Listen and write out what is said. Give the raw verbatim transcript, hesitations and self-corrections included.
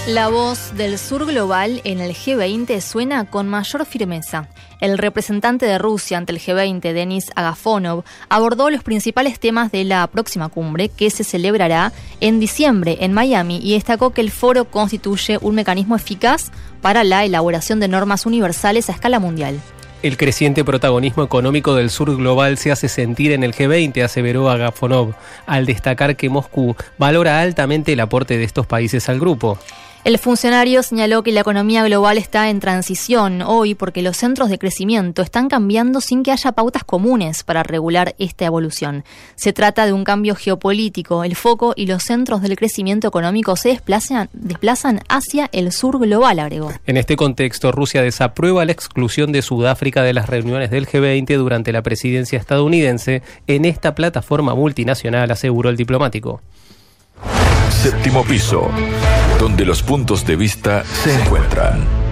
La voz del sur global en el G veinte suena con mayor firmeza. El representante de Rusia ante el G veinte, Denis Agafonov, abordó los principales temas de la próxima cumbre, que se celebrará en diciembre en Miami, y destacó que el foro constituye un mecanismo eficaz para la elaboración de normas universales a escala mundial. El creciente protagonismo económico del sur global se hace sentir en el G veinte, aseveró Agafonov, al destacar que Moscú valora altamente el aporte de estos países al grupo. El funcionario señaló que la economía global está en transición hoy porque los centros de crecimiento están cambiando sin que haya pautas comunes para regular esta evolución. Se trata de un cambio geopolítico. El foco y los centros del crecimiento económico se desplazan, desplazan hacia el sur global, agregó. En este contexto, Rusia desaprueba la exclusión de Sudáfrica de las reuniones del G veinte durante la presidencia estadounidense en esta plataforma multinacional, aseguró el diplomático. Séptimo piso, donde los puntos de vista se encuentran.